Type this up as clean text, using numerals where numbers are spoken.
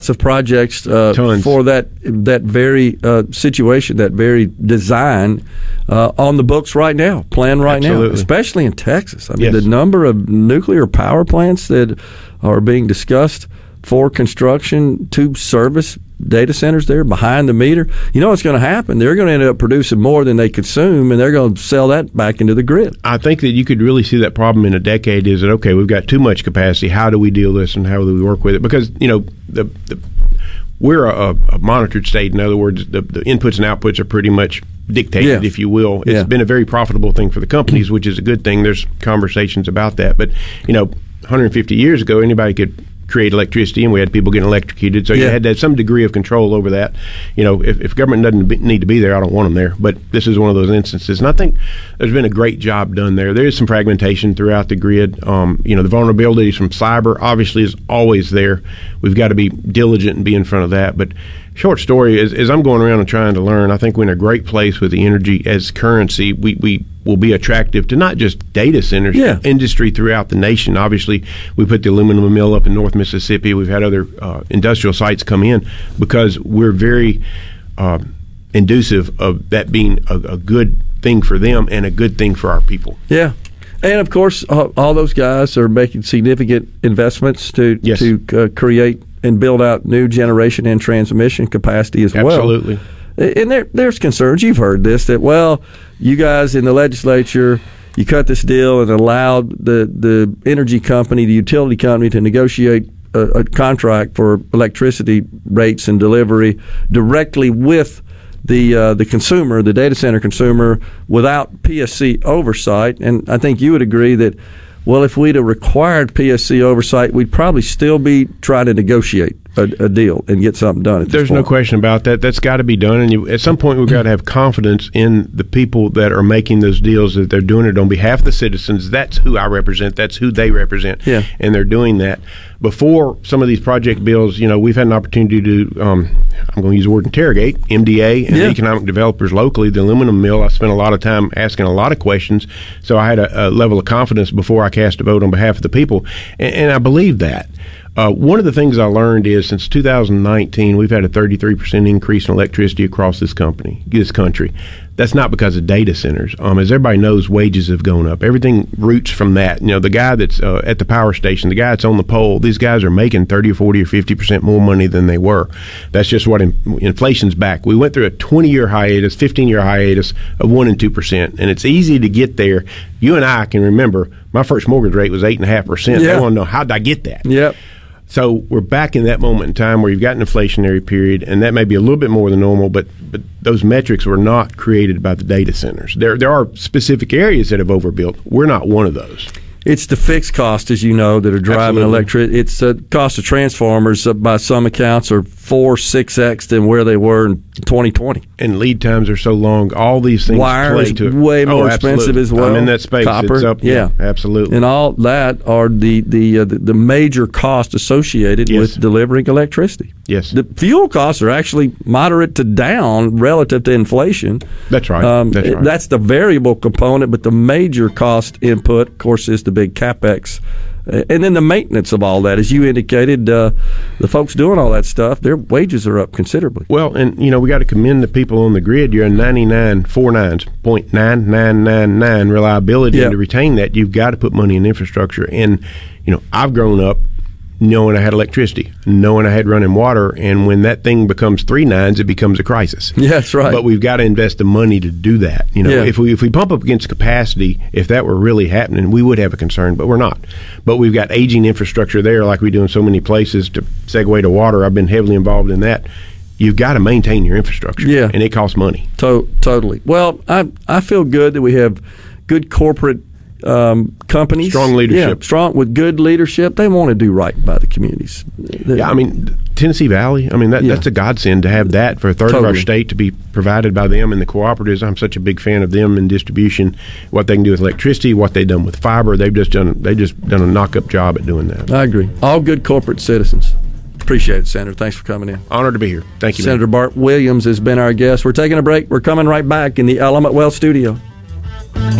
of projects for that very situation, that very design on the books right now, planned right now, especially in Texas. I mean, the number of nuclear power plants that are being discussed for construction to service data centers there behind the meter. You know what's going to happen? They're going to end up producing more than they consume, and they're going to sell that back into the grid. I think that you could really see that problem in a decade is that, okay, we've got too much capacity. How do we deal with this and how do we work with it? Because, you know, we're a monitored state. In other words, the inputs and outputs are pretty much dictated, if you will. It's been a very profitable thing for the companies, which is a good thing. There's conversations about that. But, you know, 150 years ago, anybody could create electricity, and we had people getting electrocuted, so you had to have some degree of control over that. You know, if government doesn't need to be there, I don't want them there, but this is one of those instances, and I think there's been a great job done there. There is some fragmentation throughout the grid. You know, the vulnerabilities from cyber obviously is always there. We've got to be diligent and be in front of that, but short story is, as I'm going around and trying to learn, I think we're in a great place with the energy as currency. We will be attractive to not just data centers, but industry throughout the nation. Obviously, we put the aluminum mill up in North Mississippi. We've had other industrial sites come in because we're very inducive of that being a good thing for them and a good thing for our people. Yeah. And, of course, all those guys are making significant investments to create and build out new generation and transmission capacity as well. Absolutely. And there's concerns. You've heard this, that, well, you guys in the legislature, you cut this deal and allowed the energy company, the utility company, to negotiate a contract for electricity rates and delivery directly with the consumer, the data center consumer, without PSC oversight. And I think you would agree that, well, if we'd have required PSC oversight, we'd probably still be trying to negotiate a deal and get something done. There's no question about that. That's got to be done. And at some point, we've got to have confidence in the people that are making those deals, that they're doing it on behalf of the citizens. That's who I represent. That's who they represent. Yeah. And they're doing that. Before some of these project bills, you know, we've had an opportunity to, I'm going to use the word interrogate, MDA and economic developers locally. The aluminum mill, I spent a lot of time asking a lot of questions, so I had a level of confidence before I cast a vote on behalf of the people, and I believe that. One of the things I learned is since 2019, we've had a 33% increase in electricity across this country. That's not because of data centers. As everybody knows, wages have gone up. Everything roots from that. You know, the guy that's at the power station, the guy that's on the pole, these guys are making 30 or 40 or 50% more money than they were. That's just what inflation's back. We went through a 20-year hiatus, 15-year hiatus of 1% and 2%, and it's easy to get there. You and I can remember my first mortgage rate was 8.5%. Yeah. I want to know, how did I get that? Yep. So we're back in that moment in time where you've got an inflationary period, and that may be a little bit more than normal, but those metrics were not created by the data centers. There are specific areas that have overbuilt. We're not one of those. It's the fixed cost, as you know, that are driving electricity. It's the cost of transformers, by some accounts, are 4-6x than where they were in 2020. And lead times are so long. All these things Wire play is to it. way more expensive as well. I'm in that space. Copper, it's up. Yeah, absolutely. And all that are the major costs associated with delivering electricity. Yes. The fuel costs are actually moderate to down relative to inflation. That's right. That's the variable component, but the major cost input, of course, is the big CapEx. And then the maintenance of all that, as you indicated, the folks doing all that stuff, their wages are up considerably. Well, and, you know, we got to commend the people on the grid. You're a 0.9999 reliability, and to retain that, you've got to put money in infrastructure. And, you know, I've grown up knowing I had electricity, knowing I had running water, and when that thing becomes 3 nines, it becomes a crisis. Yeah, that's right. But we've got to invest the money to do that. You know, if we bump up against capacity, if that were really happening, we would have a concern, but we're not. But we've got aging infrastructure there, like we do in so many places. To segue to water, I've been heavily involved in that. You've got to maintain your infrastructure, and it costs money. Totally. Well, I feel good that we have good corporate companies, strong leadership, strong with good leadership. They want to do right by the communities. I mean, Tennessee Valley. I mean, that's a godsend to have that for a third of our state to be provided by them and the cooperatives. I'm such a big fan of them in distribution. What they can do with electricity, what they've done with fiber. They've just done a knock-up job at doing that. I agree. All good corporate citizens. Appreciate it, Senator. Thanks for coming in. Honored to be here. Thank you, Senator Bart Williams has been our guest. We're taking a break. We're coming right back in the Element Wealth studio.